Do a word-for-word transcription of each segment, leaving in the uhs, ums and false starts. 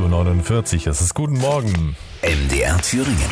Uhr neunundvierzig. Es ist guten Morgen. M D R Thüringen.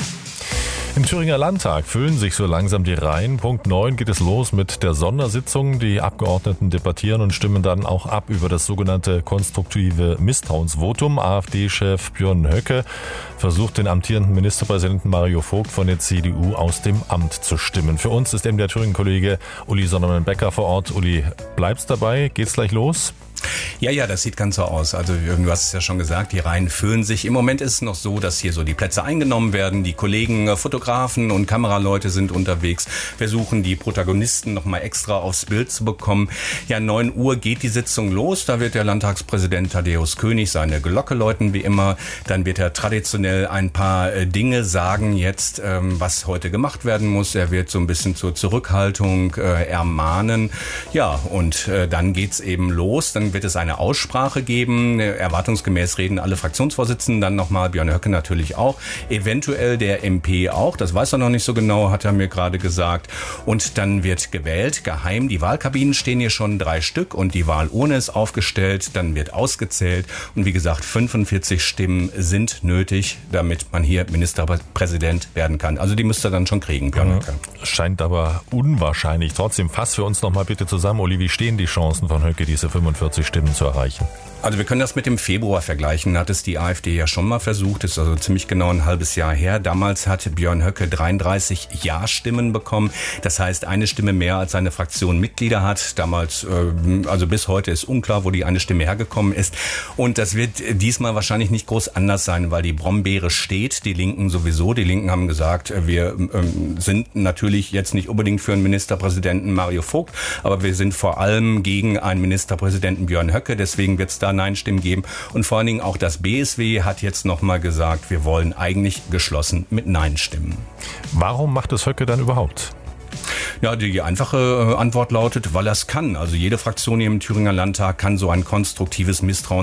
Im Thüringer Landtag füllen sich so langsam die Reihen. Punkt neun geht es los mit der Sondersitzung. Die Abgeordneten debattieren und stimmen dann auch ab über das sogenannte konstruktive Misstrauensvotum. AfD-Chef Björn Höcke versucht, den amtierenden Ministerpräsidenten Mario Vogt von der C D U aus dem Amt zu stimmen. Für uns ist eben der Thüringen-Kollege Uli Sondermann-Becker vor Ort. Uli, bleibst dabei? Geht's gleich los? Ja, ja, das sieht ganz so aus. Also du hast es ja schon gesagt, die Reihen füllen sich. Im Moment ist es noch so, dass hier so die Plätze eingenommen werden. Die Kollegen, Fotografen und Kameraleute sind unterwegs, versuchen die Protagonisten nochmal extra aufs Bild zu bekommen. Ja, neun Uhr geht die Sitzung los. Da wird der Landtagspräsident Thaddäus König seine Glocke läuten, wie immer. Dann wird er traditionell ein paar Dinge sagen jetzt, was heute gemacht werden muss. Er wird so ein bisschen zur Zurückhaltung ermahnen. Ja, und dann geht's eben los. Dann wird es eine Aussprache geben. Erwartungsgemäß reden alle Fraktionsvorsitzenden dann nochmal, Björn Höcke natürlich auch, eventuell der M P auch, das weiß er noch nicht so genau, hat er mir gerade gesagt. Und dann wird gewählt, geheim. Die Wahlkabinen stehen hier schon drei Stück und die Wahlurne ist aufgestellt. Dann wird ausgezählt und wie gesagt, fünfundvierzig Stimmen sind nötig, damit man hier Ministerpräsident werden kann. Also die müsste er dann schon kriegen, Björn Höcke. Scheint aber unwahrscheinlich. Trotzdem, fass für uns nochmal bitte zusammen, Uli, wie stehen die Chancen von Höcke, diese fünfundvierzig Stimmen zu erreichen? Also wir können das mit dem Februar vergleichen. Hat es die AfD ja schon mal versucht. Das ist also ziemlich genau ein halbes Jahr her. Damals hat Björn Höcke dreiunddreißig Ja-Stimmen bekommen. Das heißt, eine Stimme mehr als seine Fraktion Mitglieder hat. Damals, äh, also bis heute ist unklar, wo die eine Stimme hergekommen ist. Und das wird diesmal wahrscheinlich nicht groß anders sein, weil die Brombeere steht. Die Linken sowieso. Die Linken haben gesagt, wir ähm, sind natürlich jetzt nicht unbedingt für einen Ministerpräsidenten Mario Vogt, aber wir sind vor allem gegen einen Ministerpräsidenten Björn Höcke. Deswegen wird es da Nein-Stimmen geben. Und vor allen Dingen auch das B S W hat jetzt nochmal gesagt, wir wollen eigentlich geschlossen mit Nein stimmen. Warum macht es Höcke dann überhaupt? Ja, die einfache Antwort lautet, weil er es kann. Also jede Fraktion hier im Thüringer Landtag kann so ein konstruktives Misstrauen